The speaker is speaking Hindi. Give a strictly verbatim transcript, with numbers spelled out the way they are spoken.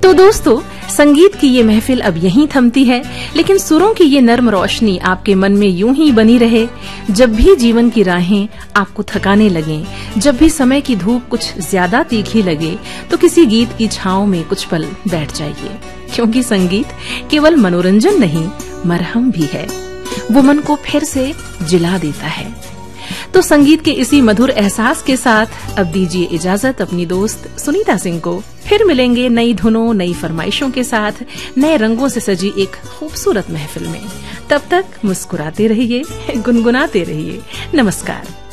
तो दोस्तों, संगीत की ये महफिल अब यहीं थमती है, लेकिन सुरों की ये नर्म रोशनी आपके मन में यूं ही बनी रहे। जब भी जीवन की राहें आपको थकाने लगें, जब भी समय की धूप कुछ ज्यादा तीखी लगे, तो किसी गीत की छांव में कुछ पल बैठ जाइए, क्योंकि संगीत केवल मनोरंजन नहीं, मरहम भी है। वो मन को फिर से जिला देता है। तो संगीत के इसी मधुर एहसास के साथ अब दीजिए इजाजत अपनी दोस्त सुनीता सिंह को। फिर मिलेंगे नई धुनों, नई फरमाइशों के साथ, नए रंगों से सजी एक खूबसूरत महफिल में। तब तक मुस्कुराते रहिए, गुनगुनाते रहिए। नमस्कार।